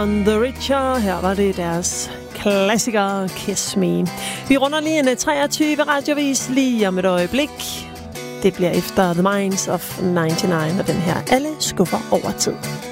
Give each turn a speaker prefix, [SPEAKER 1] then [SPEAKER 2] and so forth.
[SPEAKER 1] On the Richer. Her var det deres klassiker Kiss Me. Vi runder lige en 23 radiovis lige om et øjeblik. Det bliver efter The Minds of 99 og den her Alle skuffer over tid.